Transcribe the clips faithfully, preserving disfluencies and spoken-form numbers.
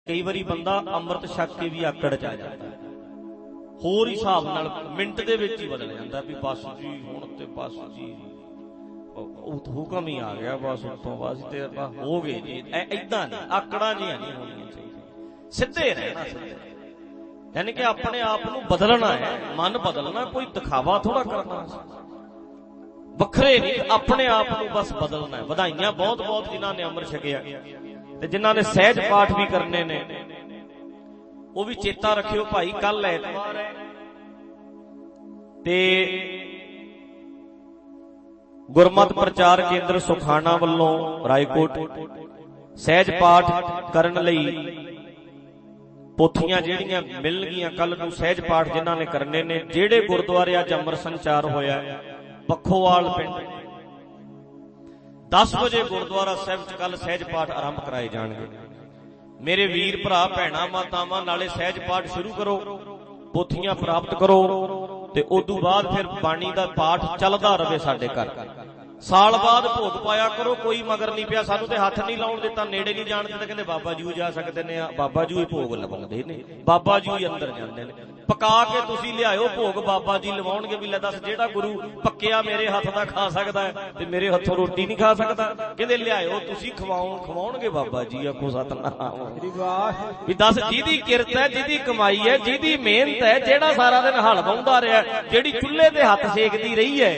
कई बारी बंदा अमृत छक के भी आकड़ च आ जाता है, होर हिसाब नाल मिंट दे विच ही बदल जाता भी बस जी हुण ते बस जी हुक्म ही आ गया, बस उत्तों बस ते हो गए जी। इदां नहीं, आकड़ा जिहियां नहीं होणियां चाहीदियां, सिद्धे रहना सिद्धे, यानी कि अपने आप नूं बदलना है, मन बदलना, कोई दिखावा थोड़ा करना, वखरे नहीं, अपने आप नूं बस बदलना है। वधाइयां बहुत बहुत जिन्हां ने अमृत छकिया ते जिन्हां ने सहज पाठ भी करने ने, वो भी चेता रखियो भाई कल ऐतवार है ते गुरमत प्रचार केंद्र सुखाना वल्लों रायकोट सहज पाठ करन लई पोथियां ਜਿਹੜੀਆਂ मिलणगीਆਂ कल नूं सहज पाठ जिन्हां ने करने ने। ਜਿਹੜੇ गुरुद्वारे अज अमर संचार होया पखोवाल पिंड दस बजे गुरुद्वारा साहिब च कल सहज पाठ आरंभ कराए जाणगे। मेरे वीर भरा भैणां मातावां नाले सहज पाठ शुरू करो, पोथियां प्राप्त करो ते उदों बाद फिर बाणी दा पाठ चलदा रहे साडे घर। साल बाद भोग पाया करो, कोई मगर नहीं पिया, सानू ते हथ नहीं लाउण दिता, नेड़े नहीं जाण दिता, कहंदे बाबा जी जा सकदे ने, बाबा जी भोग लवाउंदे ने, बाबा जी अंदर जांदे ने। पका के तुसीं लिआओ भोग, बाबा जी लवाउणगे भी। लै दस जेड़ा गुरु पक्किया मेरे हथ दा खा सकदा है ते मेरे हथों रोटी नहीं खा सकदा, कहंदे लिआओ तुसीं खवाउण खवाउणगे बाबा जी। आखो सतनाम। भी दस जिहदी किरत है, जिहदी कमाई है, जिहदी मेहनत है, जेड़ा सारा दिन हल वाहुंदा रहा, जेड़ी चुल्हे ते हथ सेकदी रही है,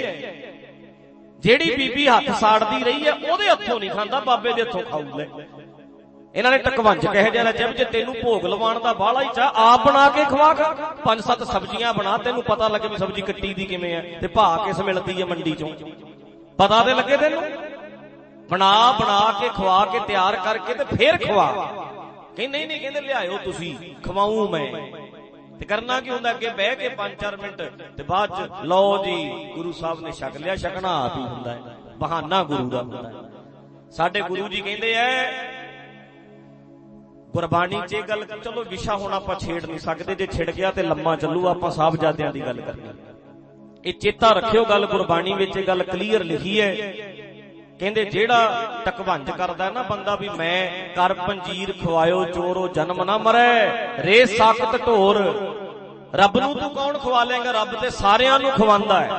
जेड़ी बीबी हथ साड़दी रही है, ओहदे हथों नहीं खांदा, बाबे दे हथों खाऊगा। इन्हां ने टकवंज कहे जा जब जे तेनू भोग लवाण दा बाहला ही चाह, आप बना के खवा खा, पंज सत्त सब्जियां बना, तेनू पता लगे भी सब्जी कट्टी दी किवें है ते भाव किस मिलदी है मंडी चों, पता ते लगे तेनू। बना बना के खवा के तैयार करके ते फिर खवा। कहीं नहीं नहीं, कहंदे लिआओ तुसीं खवाऊं मैं। ते करना की हुंदा, अगे बह के पांच चार मिनट ते बाद च लो जी गुरु साहब ने छक लिया। छकना आप ही हुंदा है, बहाना गुरु दा हुंदा है। साडे गुरु जी कहंदे ऐ गुरबाणी च गल, चलो विशा हुण आपां छेड़ नहीं सकदे, जे छिड़ गया ते लम्मा चलू, आपां साहबजादियां दी गल करनी। इह चेता रखियो गल, गुरबाणी विच गल क्लीयर लिखी है। कहंदे जेड़ा टकवंज करदा ना बंदा भी मैं कर पंजीर खवायो चोरो जन्म ना मरे, रे साकत ढोर। रब नूं तू कौन खवा लेगा, रब ते सारियां नूं खवांदा है।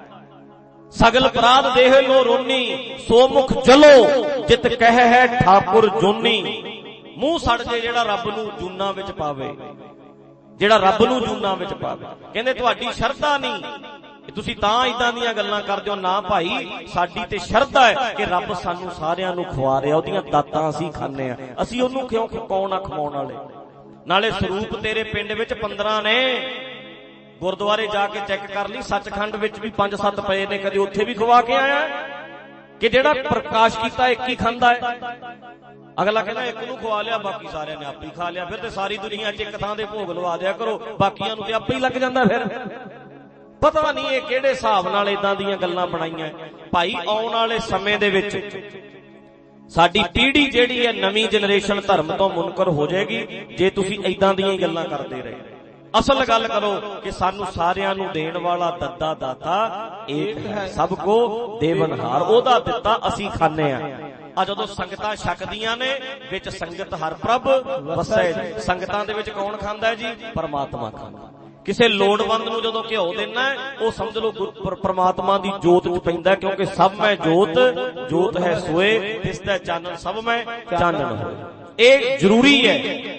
सगल अपराध देह लो रोनी, सो मुख जलो जित कह है ठाकुर जोनी। मूंह सड़ जे जेड़ा रब नूं जूना विच पावे, जेड़ा रब नूं जूना विच पावे। कहंदे तुहाडी शरधा नहीं, तुसीं तां इदां दीयां गल्लां करदे हो ना भाई, साडी ते शरधा है कि रब सानू सारियां नूं खवा रिहा, ओहदियां दातां असीं खाने आ, असीं ओहनूं क्यों कौन आ खवाउण वाले। नाले स्वरूप तेरे पिंड विच पंद्रह ने, गुरुद्वारे जाके चैक कर ली, सचखंड विच भी पंज सत्त पए ने, कदे उत्थे भी खवा के आया कि जेड़ा प्रकाश कीता एक ही खांदा है। अगला कहना एक नूं खवा लिया, बाकी सारियां ने आपे खा लिया, फिर ते सारी दुनिया च एक थां दे भोग लवा दिया करो, बाकियां नूं ते आपे ही लग जांदा। फिर पता नहीं ये किहड़े हिसाब नाल इदां दीयां गल्लां बनाईयां भाई। आउण वाले समय दे विच साडी पीढ़ी जिहड़ी है नवीं जनरेशन धर्म तो मुनकर हो जाएगी जे तुसीं इदां दीयां गल्लां करदे रहे। असल गल करो कि सानू सारियां नूं देण वाला दद्दा दाता एक है, सबको देवनहार, ओहदा दित्ता असीं खाने आ। आ जदों संगतां छकदियां ने, विच संगत हर प्रभ वसै। संगतां दे विच कौन खांदा है जी, परमात्मा खांदा। किसी लोड़वंद नूं जदों घिओ देना है, वो समझ लो परमात्मा दी जोत च पैंदा, क्योंकि सब में जोत, जोत है सोए तिसदा चानन सब में चानन होए। ये जरूरी है,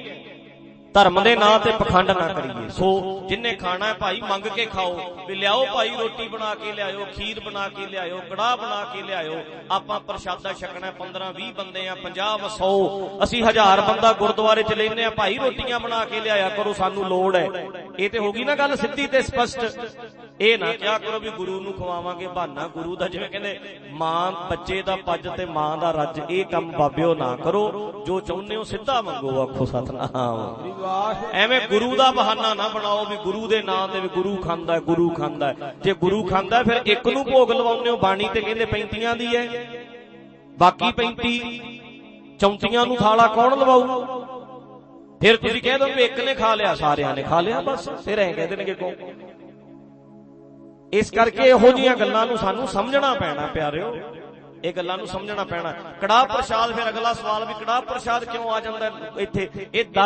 धर्म दे नां ते पखंड ना करिए। सो जिन्ने खाना है भाई मंग के खाओ, भी लियाओ भाई रोटी बना के लियाओ, खीर बना के लियाओ, कड़ाह बना के लियाओ, आपां प्रशादा छकना। पंद्रह भी बंदे आ, पंजाह सौ असी हजार बंदा गुरुद्वारे च लेने आ भाई, रोटियां बना के लियाया करो, सानू लोड़ है। ये ते होगी ना गल सिद्धी ते स्पष्ट। ਇਹ ਨਾ ਕਿਹਾ ਕਰੋ ਵੀ ਗੁਰੂ ਨੂੰ ਖਵਾਵਾਂਗੇ ਬਹਾਨਾ ਗੁਰੂ ਦਾ, ਜਿਵੇਂ ਕਹਿੰਦੇ ਮਾਂ ਬੱਚੇ ਦਾ ਪੱਜ ਤੇ ਮਾਂ ਦਾ ਰੱਜ, ਇਹ ਕੰਮ ਬਾਬਿਓ ਨਾ ਕਰੋ, ਜੋ ਚਾਹੁੰਦੇ ਹੋ ਸਿੱਧਾ ਮੰਗੋ। ਆਖੋ ਸਤਨਾਮ। ਐਵੇਂ ਗੁਰੂ ਦਾ ਬਹਾਨਾ ਨਾ ਬਣਾਓ ਵੀ ਗੁਰੂ ਦੇ ਨਾਂ ਤੇ ਵੀ ਗੁਰੂ ਖਾਂਦਾ, ਗੁਰੂ ਖਾਂਦਾ। ਜੇ ਗੁਰੂ ਖਾਂਦਾ ਫਿਰ ਇੱਕ ਨੂੰ ਭੋਗ ਲਵਾਉਂਦੇ ਹੋ, ਬਾਣੀ ਤੇ ਕਹਿੰਦੇ ਪੈਂਤੀਆਂ ਦੀ ਹੈ, ਬਾਕੀ ਪੈਂਤੀ ਚੌਂਤੀਆਂ ਨੂੰ ਥਾਲਾ ਕੌਣ ਲਵਾਊ। ਫਿਰ ਤੁਸੀਂ ਕਹਿ ਦੋ ਵੀ ਇੱਕ ਨੇ ਖਾ ਲਿਆ, ਸਾਰਿਆਂ ਨੇ ਖਾ ਲਿਆ, ਬਸ ਫਿਰ ਐਂ ਕਹਿ ਦੇਣਗੇ ਕੋ। इस करके इहो जिहियां गल्लां नूं सानू समझना पैना प्यारिओ। ਇਹ ਗੱਲਾਂ ਨੂੰ ਸਮਝਣਾ ਪੈਣਾ। ਕੜਾਹ ਪ੍ਰਸ਼ਾਦ, ਫਿਰ ਅਗਲਾ ਸਵਾਲ ਵੀ ਕੜਾਹ ਪ੍ਰਸ਼ਾਦ ਕਿਉਂ ਆ ਜਾਂਦਾ ਇੱਥੇ? ਇਹ